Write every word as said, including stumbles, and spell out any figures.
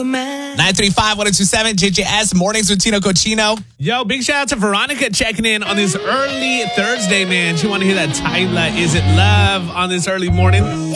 nine three five, one oh two seven, J J S, Mornings with Tino Cochino. Yo, big shout out to Veronica checking in on this early Thursday, man. She want to hear that Tyla, Is It Love on this early morning.